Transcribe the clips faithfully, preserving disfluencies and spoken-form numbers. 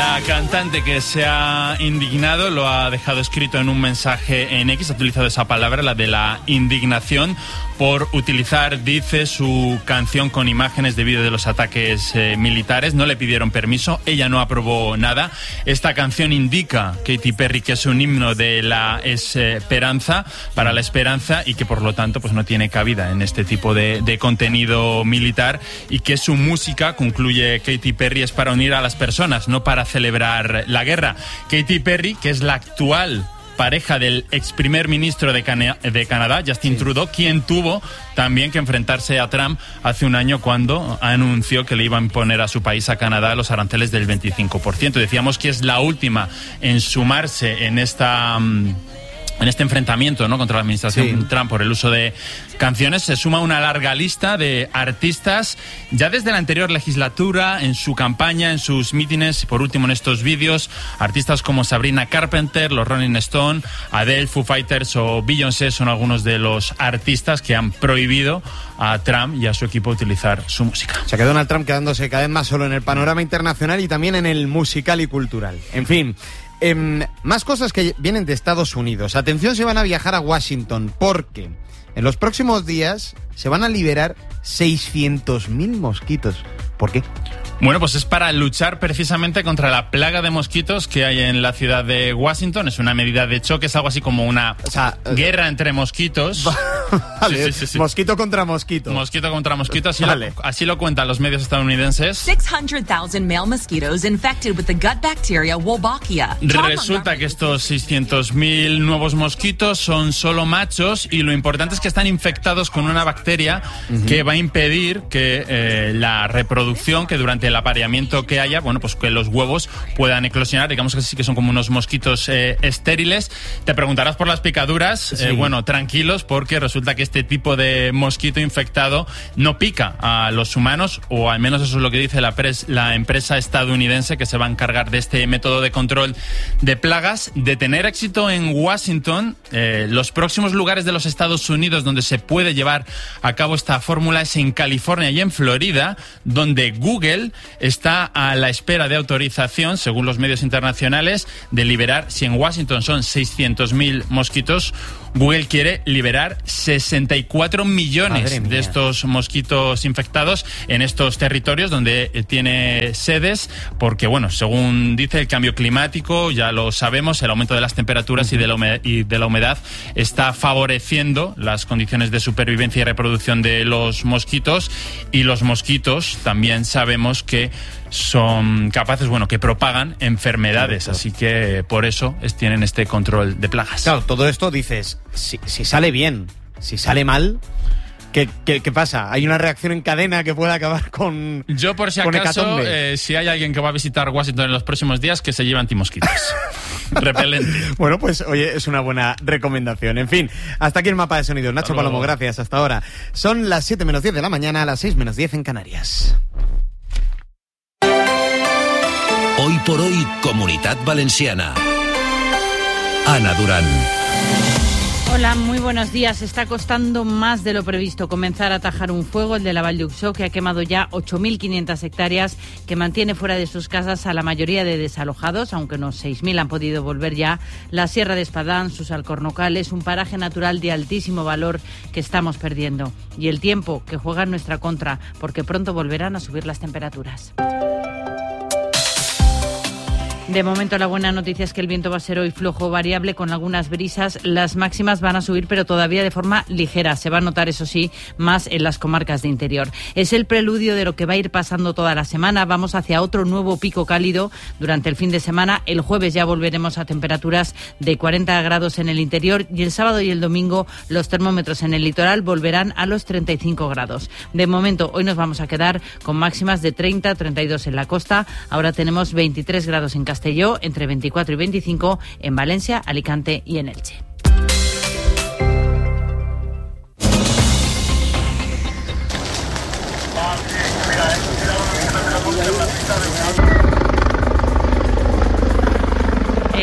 La cantante que se ha indignado lo ha dejado escrito en un mensaje en X, ha utilizado esa palabra, la de la indignación, por utilizar, dice, su canción con imágenes de vídeo de los ataques eh, militares. No le pidieron permiso, ella no aprobó nada. Esta canción indica, Katy Perry, que es un himno de la esperanza, para la esperanza, y que por lo tanto pues no tiene cabida en este tipo de, de contenido militar, y que su música, concluye Katy Perry, es para unir a las personas, no para celebrar la guerra. Katy Perry, que es la actual pareja del ex primer ministro de, Cana- de Canadá, Justin sí. Trudeau, quien tuvo también que enfrentarse a Trump hace un año cuando anunció que le iba a imponer a su país, a Canadá, los aranceles del veinticinco por ciento. Decíamos que es la última en sumarse en esta... Um, en este enfrentamiento, ¿no?, contra la administración sí. Trump por el uso de canciones. Se suma una larga lista de artistas ya desde la anterior legislatura, en su campaña, en sus mítines y por último en estos vídeos. Artistas como Sabrina Carpenter, los Rolling Stones, Adele, Foo Fighters o Beyoncé son algunos de los artistas que han prohibido a Trump y a su equipo utilizar su música. O sea que Donald Trump quedándose cada vez más solo en el panorama internacional y también en el musical y cultural. En fin... Eh, más cosas que vienen de Estados Unidos. Atención, se van a viajar a Washington porque en los próximos días se van a liberar seiscientos mil mosquitos. ¿Por qué? Bueno, pues es para luchar precisamente contra la plaga de mosquitos que hay en la ciudad de Washington. Es una medida de choque, es algo así como una o sea, guerra entre mosquitos. Vale, sí, sí, sí, sí. Mosquito contra mosquito. Mosquito contra mosquito, así, vale. lo, así lo cuentan los medios estadounidenses. six hundred thousand male mosquitoes infected with the gut bacteria Wolbachia. Resulta que estos seiscientos mil nuevos mosquitos son solo machos y lo importante es que están infectados con una bacteria uh-huh. que va a impedir que eh, la reproducción, que durante el apareamiento que haya, bueno, pues que los huevos puedan eclosionar. Digamos que sí que son como unos mosquitos eh, estériles. Te preguntarás por las picaduras. Sí. Eh, bueno, tranquilos, porque resulta que este tipo de mosquito infectado no pica a los humanos, o al menos eso es lo que dice la, pres- la empresa estadounidense que se va a encargar de este método de control de plagas. De tener éxito en Washington, eh, los próximos lugares de los Estados Unidos donde se puede llevar a cabo esta fórmula es en California y en Florida, donde Google está a la espera de autorización, según los medios internacionales, de liberar, si en Washington son seiscientos mil mosquitos, Google quiere liberar sesenta y cuatro millones de estos mosquitos infectados en estos territorios donde tiene sedes, porque, bueno, según dice, el cambio climático, ya lo sabemos, el aumento de las temperaturas uh-huh. y, de la humedad, y de la humedad está favoreciendo las condiciones de supervivencia y reproducción de los mosquitos, y los mosquitos también sabemos que son capaces, bueno, que propagan enfermedades, así que por eso es, tienen este control de plagas. Claro, todo esto dices, si, si sale bien, si sale mal, ¿qué, qué, qué pasa? ¿Hay una reacción en cadena que pueda acabar con Yo, por si acaso, eh, si hay alguien que va a visitar Washington en los próximos días, que se lleve antimosquitos. Repelente. Bueno, pues oye, es una buena recomendación. En fin, hasta aquí el mapa de sonido. Nacho Palomo, gracias, hasta ahora. Son las siete menos diez de la mañana, a las seis menos diez en Canarias. Hoy por hoy, Comunitat Valenciana. Ana Durán. Hola, muy buenos días. Está costando más de lo previsto comenzar a atajar un fuego, el de la Vall d'Uixó, que ha quemado ya ocho mil quinientas hectáreas, que mantiene fuera de sus casas a la mayoría de desalojados, aunque unos seis mil han podido volver ya. La Sierra de Espadán, sus alcornocales, un paraje natural de altísimo valor que estamos perdiendo. Y el tiempo, que juega en nuestra contra, porque pronto volverán a subir las temperaturas. De momento la buena noticia es que el viento va a ser hoy flojo variable con algunas brisas. Las máximas van a subir, pero todavía de forma ligera. Se va a notar, eso sí, más en las comarcas de interior. Es el preludio de lo que va a ir pasando toda la semana. Vamos hacia otro nuevo pico cálido durante el fin de semana. El jueves ya volveremos a temperaturas de cuarenta grados en el interior y el sábado y el domingo los termómetros en el litoral volverán a los treinta y cinco grados. De momento hoy nos vamos a quedar con máximas de treinta a treinta y dos en la costa. Ahora tenemos veintitrés grados en Castelló, entre veinticuatro y veinticinco en Valencia, Alicante y en Elche.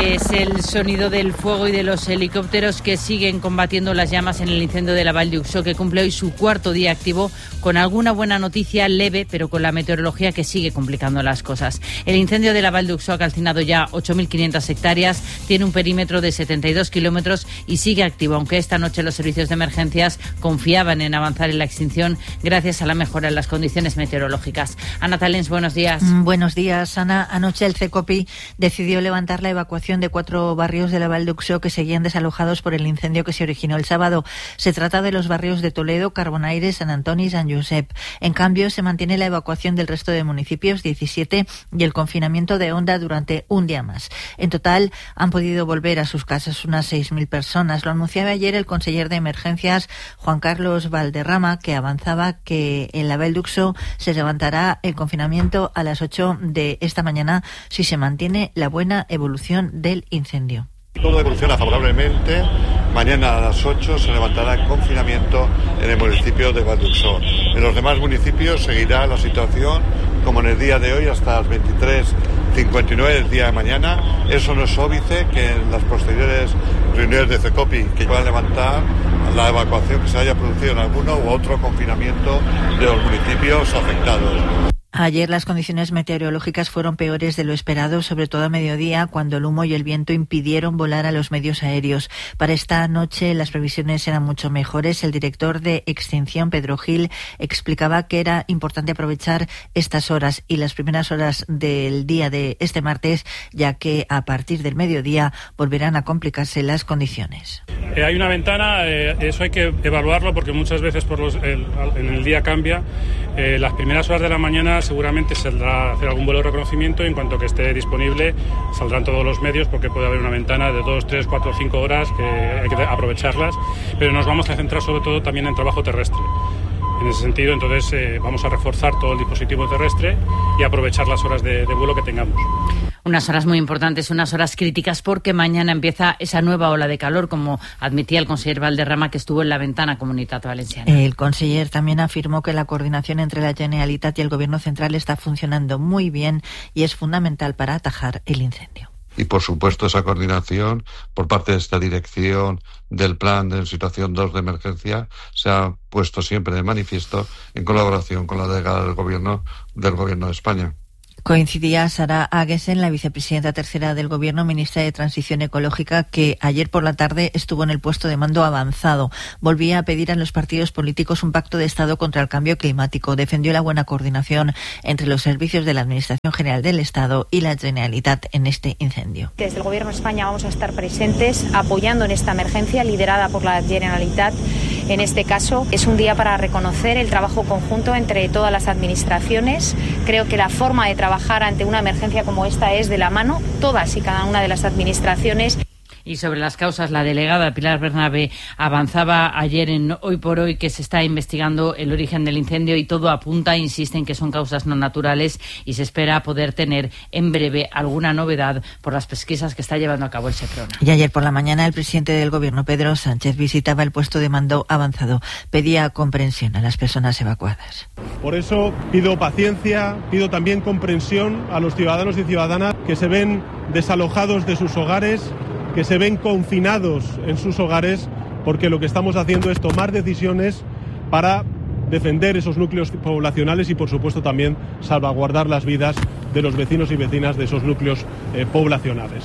Es el sonido del fuego y de los helicópteros que siguen combatiendo las llamas en el incendio de la Vall d'Uixó, que cumple hoy su cuarto día activo, con alguna buena noticia leve, pero con la meteorología que sigue complicando las cosas. El incendio de la Vall d'Uixó ha calcinado ya ocho mil quinientas hectáreas, tiene un perímetro de setenta y dos kilómetros y sigue activo, aunque esta noche los servicios de emergencias confiaban en avanzar en la extinción gracias a la mejora en las condiciones meteorológicas. Ana Talens, buenos días. Mm, buenos días, Ana. Anoche el CECOPI decidió levantar la evacuación de cuatro barrios de la Vall d'Uixó que seguían desalojados por el incendio que se originó el sábado. Se trata de los barrios de Toledo, Carbonaire, Sant Antoni y Sant Josep. En cambio, se mantiene la evacuación del resto de municipios, diecisiete, y el confinamiento de Onda durante un día más. En total, han podido volver a sus casas unas seis mil personas. Lo anunciaba ayer el conseller de Emergencias, Juan Carlos Valderrama, que avanzaba que en la Vall d'Uixó se levantará el confinamiento a las ocho de esta mañana si se mantiene la buena evolución del incendio. Todo evoluciona favorablemente. Mañana a las ocho se levantará el confinamiento en el municipio de Vall d'Uixó. En los demás municipios seguirá la situación como en el día de hoy hasta las veintitrés cincuenta y nueve del día de mañana. Eso no es óbice que en las posteriores reuniones de CECOPI que puedan levantar la evacuación que se haya producido en alguno u otro confinamiento de los municipios afectados. Ayer las condiciones meteorológicas fueron peores de lo esperado, sobre todo a mediodía, cuando el humo y el viento impidieron volar a los medios aéreos. Para esta noche las previsiones eran mucho mejores. El director de Extinción, Pedro Gil, explicaba que era importante aprovechar estas horas y las primeras horas del día de este martes, ya que a partir del mediodía volverán a complicarse las condiciones. Eh, hay una ventana, eh, eso hay que evaluarlo porque muchas veces por los, el, en el día cambia. Eh, las primeras horas de la mañana seguramente saldrá a hacer algún vuelo de reconocimiento y en cuanto que esté disponible saldrán todos los medios porque puede haber una ventana de dos, tres, cuatro, cinco horas que hay que aprovecharlas, pero nos vamos a centrar sobre todo también en trabajo terrestre. En ese sentido, entonces, eh, vamos a reforzar todo el dispositivo terrestre y aprovechar las horas de, de vuelo que tengamos. Unas horas muy importantes, unas horas críticas, porque mañana empieza esa nueva ola de calor, como admitía el conseller Valderrama, que estuvo en la ventana Comunitat Valenciana. El conseller también afirmó que la coordinación entre la Generalitat y el Gobierno central está funcionando muy bien y es fundamental para atajar el incendio. Y, por supuesto, esa coordinación por parte de esta dirección del plan de situación dos de emergencia se ha puesto siempre de manifiesto en colaboración con la delegada del Gobierno del Gobierno de España. Coincidía Sara Aguesen, la vicepresidenta tercera del Gobierno, ministra de Transición Ecológica, que ayer por la tarde estuvo en el puesto de mando avanzado. Volvía a pedir a los partidos políticos un pacto de Estado contra el cambio climático. Defendió la buena coordinación entre los servicios de la Administración General del Estado y la Generalitat en este incendio. Desde el Gobierno de España vamos a estar presentes apoyando en esta emergencia liderada por la Generalitat. En este caso es un día para reconocer el trabajo conjunto entre todas las administraciones. Creo que la forma de trabajar ante una emergencia como esta es de la mano, todas y cada una de las administraciones. Y sobre las causas, la delegada Pilar Bernabé avanzaba ayer en Hoy por Hoy que se está investigando el origen del incendio y todo apunta, insiste en que son causas no naturales y se espera poder tener en breve alguna novedad por las pesquisas que está llevando a cabo el Seprona. Y ayer por la mañana el presidente del Gobierno, Pedro Sánchez, visitaba el puesto de mando avanzado. Pedía comprensión a las personas evacuadas. Por eso pido paciencia, pido también comprensión a los ciudadanos y ciudadanas que se ven desalojados de sus hogares, que se ven confinados en sus hogares, porque lo que estamos haciendo es tomar decisiones para defender esos núcleos poblacionales y, por supuesto, también salvaguardar las vidas de los vecinos y vecinas de esos núcleos eh, poblacionales.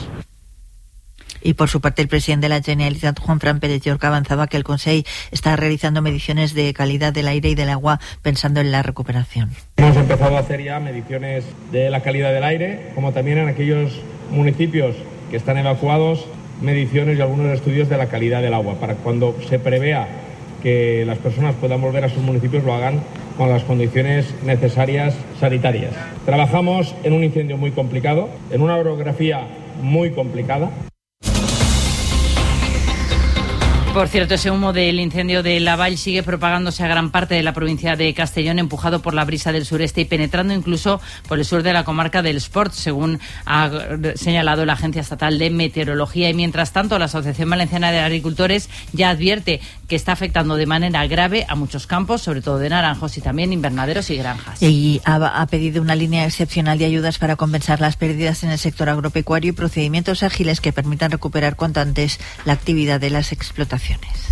Y por su parte, el presidente de la Generalitat, Juanfran Pérez Llorca, avanzaba que el Consejo está realizando mediciones de calidad del aire y del agua pensando en la recuperación. Hemos empezado a hacer ya mediciones de la calidad del aire, como también en aquellos municipios que están evacuados, mediciones y algunos estudios de la calidad del agua, para cuando se prevea que las personas puedan volver a sus municipios lo hagan con las condiciones necesarias sanitarias. Trabajamos en un incendio muy complicado, en una orografía muy complicada. Por cierto, ese humo del incendio de Laval sigue propagándose a gran parte de la provincia de Castellón, empujado por la brisa del sureste y penetrando incluso por el sur de la comarca del Esport, según ha señalado la Agencia Estatal de Meteorología. Y mientras tanto, la Asociación Valenciana de Agricultores ya advierte que está afectando de manera grave a muchos campos, sobre todo de naranjos y también invernaderos y granjas. Y ha, ha pedido una línea excepcional de ayudas para compensar las pérdidas en el sector agropecuario y procedimientos ágiles que permitan recuperar cuanto antes la actividad de las explotaciones.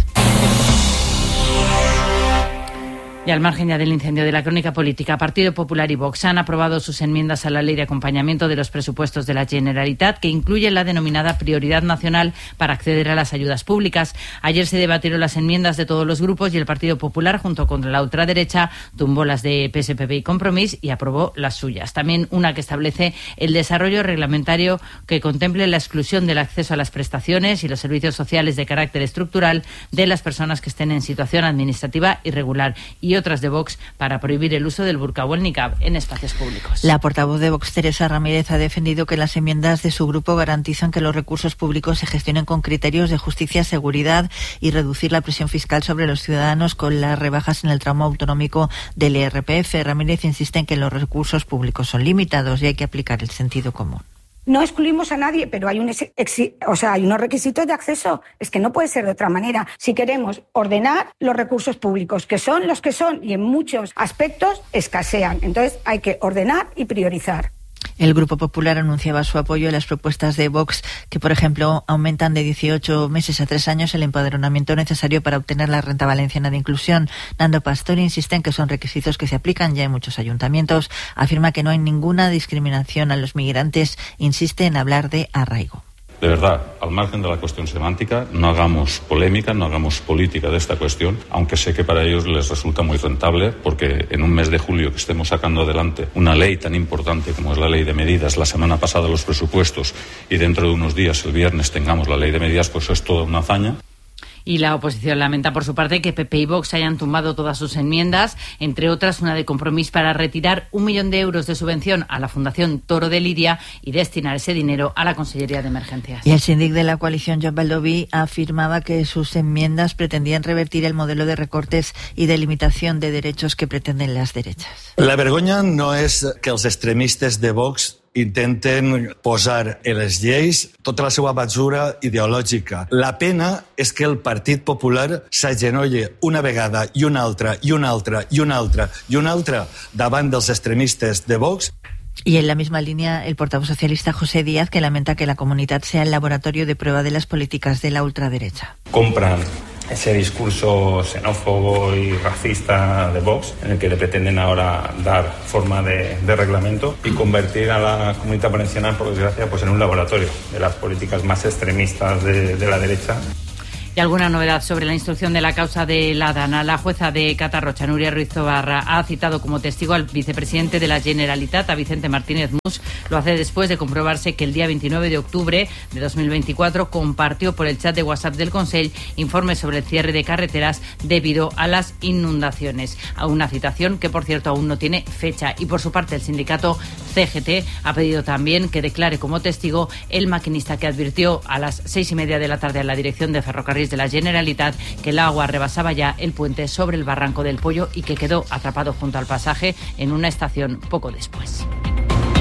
Y al margen ya del incendio de la crónica política, Partido Popular y Vox han aprobado sus enmiendas a la ley de acompañamiento de los presupuestos de la Generalitat, que incluye la denominada prioridad nacional para acceder a las ayudas públicas. Ayer se debatieron las enmiendas de todos los grupos y el Partido Popular, junto con la ultraderecha, tumbó las de P S P B y Compromís y aprobó las suyas. También una que establece el desarrollo reglamentario que contemple la exclusión del acceso a las prestaciones y los servicios sociales de carácter estructural de las personas que estén en situación administrativa irregular, y otras de Vox para prohibir el uso del burka o el niqab en espacios públicos. La portavoz de Vox, Teresa Ramírez, ha defendido que las enmiendas de su grupo garantizan que los recursos públicos se gestionen con criterios de justicia, seguridad y reducir la presión fiscal sobre los ciudadanos con las rebajas en el tramo autonómico del I R P F. Ramírez insiste en que los recursos públicos son limitados y hay que aplicar el sentido común. No excluimos a nadie, pero hay, un exi- o sea, hay unos requisitos de acceso. Es que no puede ser de otra manera. Si queremos ordenar los recursos públicos, que son los que son y en muchos aspectos escasean. Entonces hay que ordenar y priorizar. El Grupo Popular anunciaba su apoyo a las propuestas de Vox, que, por ejemplo, aumentan de dieciocho meses a tres años el empadronamiento necesario para obtener la renta valenciana de inclusión. Nando Pastor insiste en que son requisitos que se aplican ya en muchos ayuntamientos. Afirma que no hay ninguna discriminación a los migrantes. Insiste en hablar de arraigo. De verdad, al margen de la cuestión semántica, no hagamos polémica, no hagamos política de esta cuestión, aunque sé que para ellos les resulta muy rentable, porque en un mes de julio que estemos sacando adelante una ley tan importante como es la ley de medidas, la semana pasada los presupuestos y dentro de unos días, el viernes, tengamos la ley de medidas, pues es toda una hazaña. Y la oposición lamenta, por su parte, que P P y Vox hayan tumbado todas sus enmiendas, entre otras una de Compromís para retirar un millón de euros de subvención a la Fundación Toro de Lidia y destinar ese dinero a la Consellería de Emergencias. Y el síndic de la coalición, Joan Baldoví, afirmaba que sus enmiendas pretendían revertir el modelo de recortes y de limitación de derechos que pretenden las derechas. La vergonya no és que els extremistes de Vox intenten posar en les lleis tota la seva basura ideològica. La pena és que el Partit Popular s'agenolle una vegada i una altra i una altra i una altra i una altra davant dels extremistes de Vox. Y en la misma línea, el portavoz socialista José Díaz, que lamenta que la comunidad sea el laboratorio de prueba de las políticas de la ultraderecha. Compran ese discurso xenófobo y racista de Vox, en el que le pretenden ahora dar forma de, de reglamento y convertir a la comunidad valenciana, por desgracia, pues en un laboratorio de las políticas más extremistas de, de la derecha. Y alguna novedad sobre la instrucción de la causa de la Dana. La jueza de Catarrocha, Nuria Ruiz Tobarra, ha citado como testigo al vicepresidente de la Generalitat, a Vicente Martínez Mus. Lo hace después de comprobarse que el día veintinueve de octubre de dos mil veinticuatro compartió por el chat de WhatsApp del Consell informes sobre el cierre de carreteras debido a las inundaciones. A una citación que, por cierto, aún no tiene fecha. Y por su parte, el sindicato C G T ha pedido también que declare como testigo el maquinista que advirtió a las seis y media de la tarde a la dirección de Ferrocarriles de la Generalitat que el agua rebasaba ya el puente sobre el Barranco del Pollo y que quedó atrapado junto al pasaje en una estación poco después.